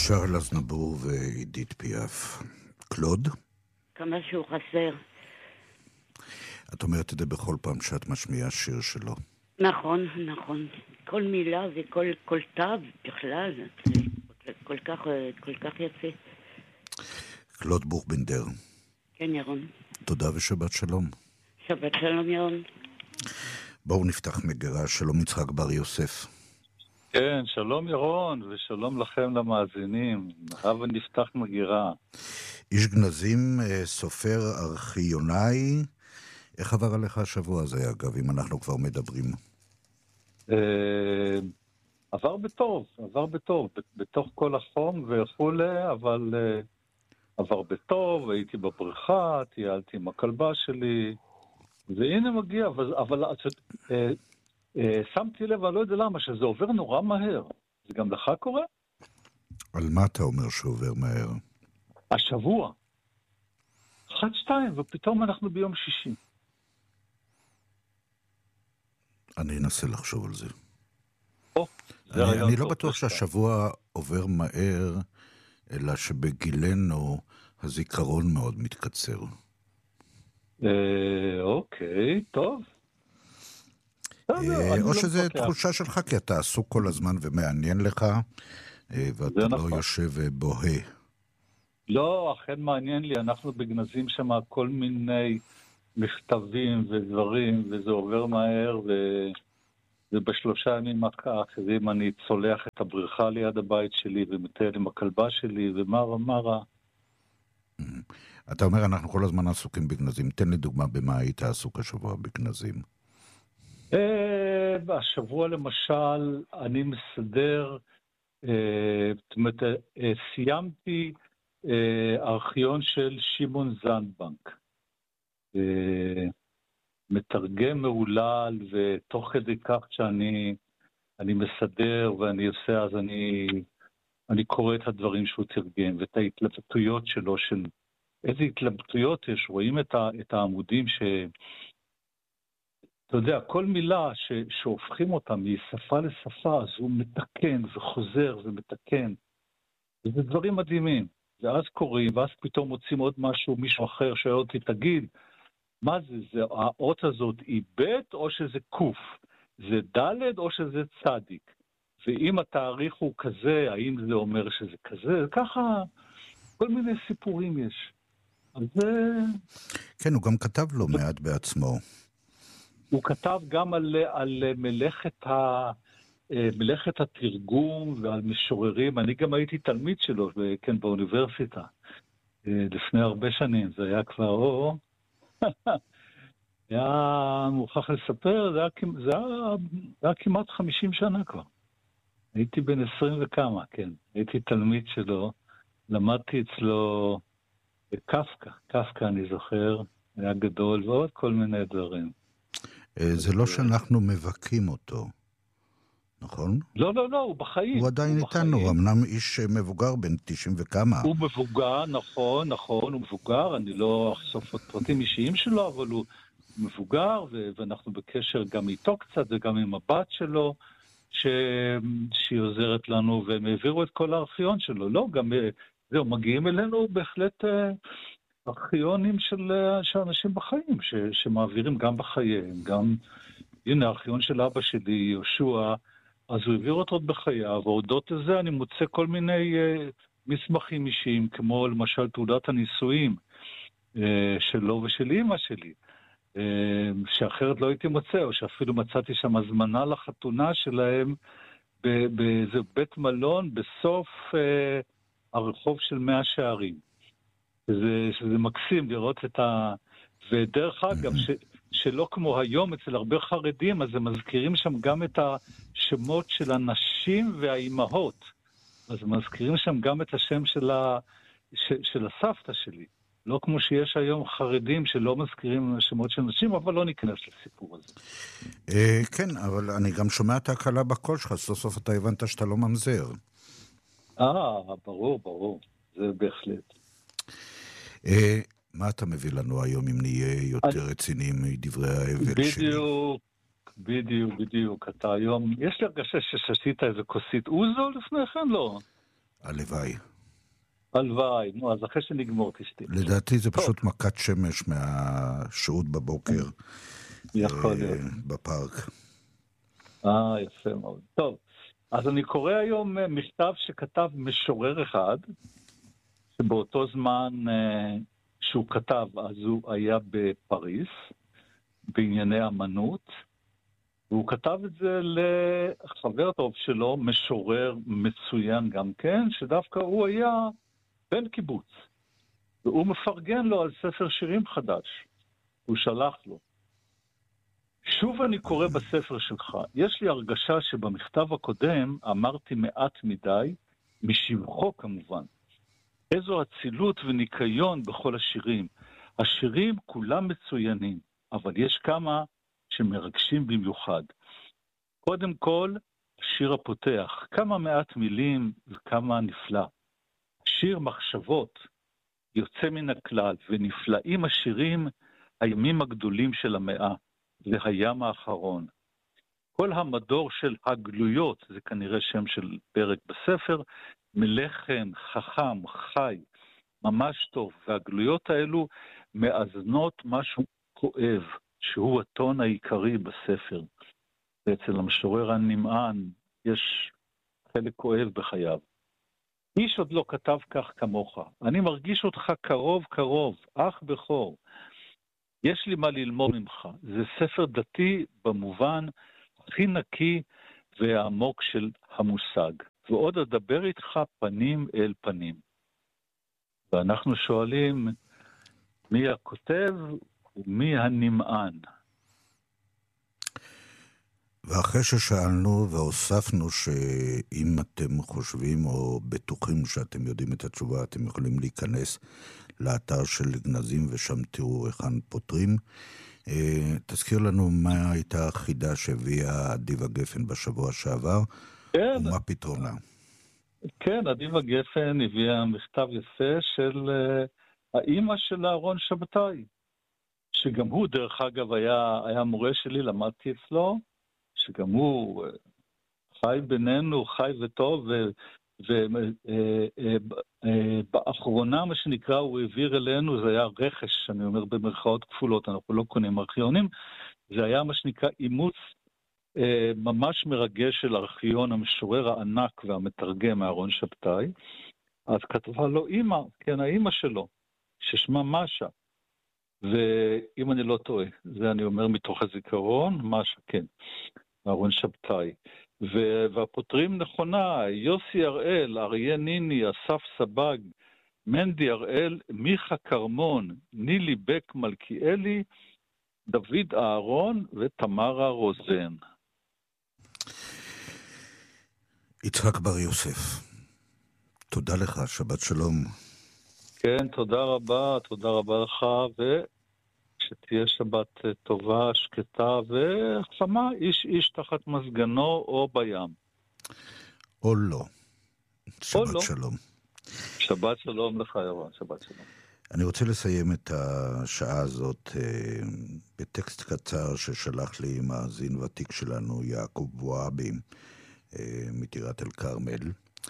שרל אזנבור ועידית פיאף. קלוד? כמה שהוא חסר. את אומרת את זה בכל פעם שאת משמיעה שיר שלו. נכון, נכון. כל מילה וכל תו בכלל, זה כל כך יפה. קלוד בוכבינדר. כן, ירון. תודה ושבת שלום. שבת שלום, ירון. בואו נפתח מגירה. שלום יצחק בר יוסף. כן, שלום ירון, ושלום לכם למאזינים. הבה נפתח מגירה. איש גנזים, סופר, ארכיונאי. איך עבר עליך השבוע הזה, אגב, אם אנחנו כבר מדברים? עבר בטוב, בתוך כל החום וכולי, אבל עבר בטוב, הייתי בבריכה, טיילתי עם הכלבה שלי, והנה מגיע, אבל שמתי לב, אני לא יודע למה, שזה עובר נורא מהר. זה גם לך קורה? על מה אתה אומר שעובר מהר? השבוע. 1-2, ופתאום אנחנו ביום שישי. אני אנסה לחשוב על זה. אני לא בטוח שהשבוע עובר מהר, אלא שבגילנו הזיכרון מאוד מתקצר. אוקיי, טוב. או שזה תחושה שלך, כי אתה עסוק כל הזמן ומעניין לך, ואתה לא יושב ובוהה. לא, אכן מעניין לי, אנחנו בגנזים שם כל מיני מכתבים ודברים, וזה עובר מהר, ובשלושה ימים האחרים אני צולח את הבריכה ליד הבית שלי, ומטייל עם הכלבה שלי, ומה רע. אתה אומר, אנחנו כל הזמן עסוקים בגנזים. תן לי דוגמה במה היית עסוק השבוע בגנזים. השבוע למשל, אני מסדר, סיימתי ארכיון של שמעון זנדבנק. מתרגם מעולל, ותוך כדי כך שאני מסדר ואני עושה, אז אני קורא את הדברים שהוא תרגם, ואת ההתלבטויות שלו, של איזה התלבטויות יש, רואים את העמודים אתה יודע, כל מילה שהופכים אותה משפה לשפה, אז הוא מתקן וחוזר ומתקן. וזה דברים מדהימים. ואז קוראים, ואז פתאום מוצאים עוד משהו, מישהו אחר שואל אותי, תגיד, מה זה? האות הזאת היא ב' או שזה קוף? זה ד' או שזה צדיק? ואם התאריך הוא כזה, האם זה אומר שזה כזה? ככה, כל מיני סיפורים יש. אז כן, הוא גם כתב לו מעט בעצמו. הוא כתב גם על מלאכת התרגום ועל משוררים. אני גם הייתי תלמיד שלו, כן, באוניברסיטה. לפני הרבה שנים. זה היה כבר, היה מוכרח לספר, זה היה כמעט 50 שנה כבר. הייתי בן 20 וכמה, כן. הייתי תלמיד שלו. למדתי אצלו קפקא אני זוכר. היה גדול ועוד כל מיני דברים. זה לא שאנחנו מבקים אותו, נכון? לא, הוא בחיים. הוא עדיין איתנו, הוא אמנם איש מבוגר בין 90 וכמה. הוא מבוגר, נכון, הוא מבוגר, אני לא אחשוף את פרטים אישיים שלו, אבל הוא מבוגר, ואנחנו בקשר גם איתו קצת, וגם עם הבת שלו, שהיא עוזרת לנו, והם העבירו את כל הארכיון שלו. לא, גם זהו, מגיעים אלינו בהחלט ארכיונים של אנשים בחיים, שמעבירים גם בחייהם, גם, הנה, הארכיון של אבא שלי, יהושע, אז הוא העביר אותו בחייו, והודות לזה אני מוצא כל מיני מסמכים אישיים, כמו למשל תעודת הנישואים שלו ושל אמא שלי, שאחרת לא הייתי מוצא, או שאפילו מצאתי שם הזמנה לחתונה שלהם, באיזה בית מלון בסוף הרחוב של 100 שערים. שזה מקסים לראות ודרך אגב, שלא כמו היום אצל הרבה חרדים, אז הם מזכירים שם גם את השמות של הנשים והאימהות. אז מזכירים שם גם את השם של הסבתא שלי. לא כמו שיש היום חרדים שלא מזכירים שמות של נשים, אבל לא ניכנס לסיפור הזה. כן, אבל אני גם שומע את ההקלה בקול שלך, סוף סוף אתה הבנת שאתה לא ממזר. ברור. זה בהחלט. מה אתה מביא לנו היום אם נהיה יותר רציניים מדברי האבל שלי? בדיוק. אתה היום, יש לי הרגשה ששתית איזה כוסית אוזו לפני כן, לא? הלוואי. הלוואי, נו, אז אחרי שנגמור תשתי. לדעתי זה פשוט מכת שמש מהשעות בבוקר. יכול להיות. בפארק. יפה מאוד. טוב, אז אני קורא היום מכתב שכתב משורר אחד, שבאותו זמן שהוא כתב, אז הוא היה בפריז, בענייני אמנות, והוא כתב את זה לחבר טוב שלו, משורר מצוין גם כן, שדווקא הוא היה בן קיבוץ, והוא מפרגן לו על ספר שירים חדש. הוא שלח לו. שוב אני קורא בספר שלך. יש לי הרגשה שבמכתב הקודם אמרתי מעט מדי, משבחו כמובן. איזו אצילות וניקיון בכל השירים. השירים כולם מצוינים, אבל יש כמה שמרגשים במיוחד. קודם כל, שיר הפותח. כמה מעט מילים וכמה נפלא. שיר מחשבות יוצא מן הכלל, ונפלאים השירים הימים הגדולים של המאה. זה הים האחרון. כל המדור של הגלויות, זה כנראה שם של פרק בספר, מלחם, חכם, חי, ממש טוב. והגלויות האלו מאזנות משהו כואב, שהוא הטון העיקרי בספר. ואצל המשורר הנמען יש חלק כואב בחייו. איש עוד לא כתב כך כמוך. אני מרגיש אותך קרוב קרוב, אח בכור. יש לי מה ללמוד ממך. זה ספר דתי במובן הכי נקי והעמוק של המושג. ועוד אדבר איתך פנים אל פנים. ואנחנו שואלים מי הכותב ומי הנמען. ואחרי ששאלנו והוספנו שאם אתם חושבים או בטוחים שאתם יודעים את התשובה, אתם יכולים להיכנס לאתר של גנזים ושם תראו היכן פותרים. תזכיר לנו מה הייתה החידה שהביאה אדיבה גפן בשבוע שעבר, כן. ומה פתרונה. כן, אדיבה גפן הביאה מכתב יפה של האמא של אהרון שבתאי, שגם הוא דרך אגב היה מורה שלי, למדתי אצלו, שגם הוא חי בינינו, חי וטוב, ובאחרונה מה שנקרא הוא העביר אלינו, זה היה רכש, אני אומר במרכאות כפולות, אנחנו לא קונים ארכיונים, זה היה מה שנקרא אימוץ ממש מרגש של ארכיון המשורר הענק והמתרגם אהרון שבתאי. אז כתבה לו אמא, כן, האמא שלו, ששמה משה, ואם אני לא טועה, זה אני אומר מתוך הזיכרון, משה, כן, אהרון שבתאי. והפותרים נכונה, יוסי הראל, אריה ניני, אסף סבג, מנדי הראל, מיכה קרמון, נילי בק מלכיאלי, דוד אהרון ותמרה רוזן. יצחק בר יוסף, תודה לך, שבת שלום. כן, תודה רבה לך, שתהיה שבת טובה, שקטה וחמה, איש איש תחת מזגנו או בים. או לא. שבת שלום. שבת שלום לך, ירון, שבת שלום. אני רוצה לסיים את השעה הזאת בטקסט קצר ששלח לי מאזין ותיק שלנו, יעקב בואבי, מטירת אל כרמל.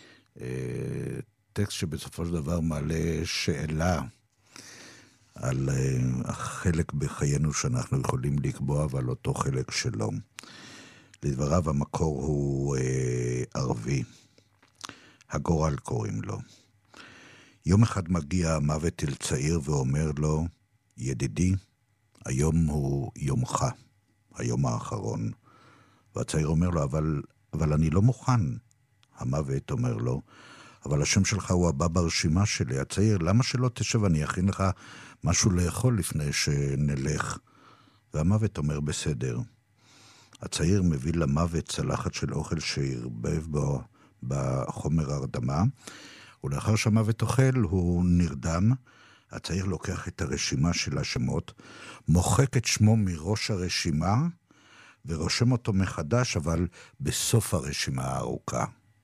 טקסט שבסופו של דבר מעלה שאלה על החלק בחיינו שאנחנו יכולים לקבוע, ועל אותו חלק שלו. לדבריו המקור הוא ערבי. הגורל קוראים לו. יום אחד מגיע המוות אל צעיר ואומר לו, ידידי, היום הוא יומך, היום האחרון. והצעיר אומר לו, אבל אני לא מוכן. המוות אומר לו, אבל השם שלך הוא הבא ברשימה שלי. הצעיר, למה שלא תשב, אני אכין לך משהו לאכול לפני שנלך. והמוות אומר, בסדר. הצעיר מביא למוות צלחת של אוכל שירבב בו בחומר הרדמה, ולאחר שהמוות אוכל הוא נרדם. הצעיר לוקח את הרשימה של השמות, מוחק את שמו מראש הרשימה, ורושם אותו מחדש, אבל בסוף הרשימה הארוכה.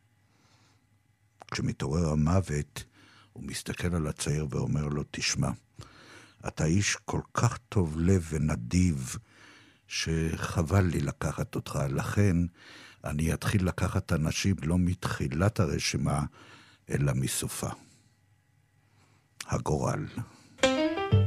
כשמתעורר המוות, הוא מסתכל על הצעיר ואומר לו, תשמע, אתה איש כל כך טוב לב ונדיב, שחבל לי לקחת אותך, לכן אני אתחיל לקחת אנשים לא מתחילת הרשימה, אלא מסופה. הגורל.